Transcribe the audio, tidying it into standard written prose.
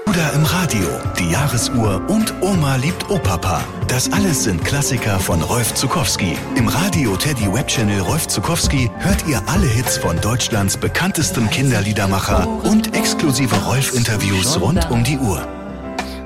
Oder im Radio, die Jahresuhr und Oma liebt Opapa. Das alles sind Klassiker von Rolf Zuckowski. Im Radio Teddy Webchannel Rolf Zuckowski hört ihr alle Hits von Deutschlands bekanntestem Kinderliedermacher und exklusive Rolf-Interviews rund um die Uhr.